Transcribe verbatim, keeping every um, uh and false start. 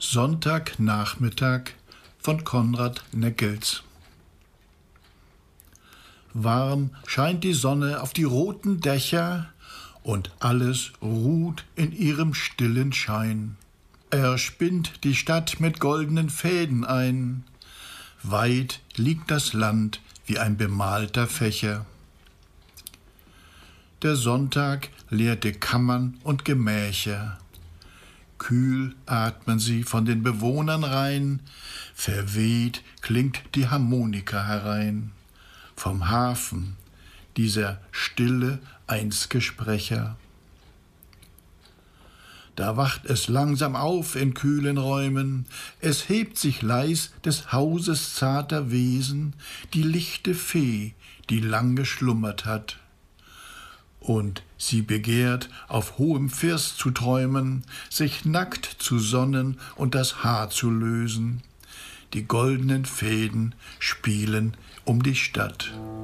Sonntagnachmittag von Konrad Neckels. Warm scheint die Sonne auf die roten Dächer und alles ruht in ihrem stillen Schein. Er spinnt die Stadt mit goldenen Fäden ein. Weit liegt das Land wie ein bemalter Fächer. Der Sonntag leerte Kammern und Gemächer. Kühl atmen sie von den Bewohnern rein, verweht klingt die Harmonika herein. Vom Hafen, dieser stille Einsgesprecher. Da wacht es langsam auf in kühlen Räumen, es hebt sich leis des Hauses zarter Wesen, die lichte Fee, die lang geschlummert hat. Und sie begehrt, auf hohem First zu träumen, sich nackt zu sonnen und das Haar zu lösen. Die goldenen Fäden spielen um die Stadt.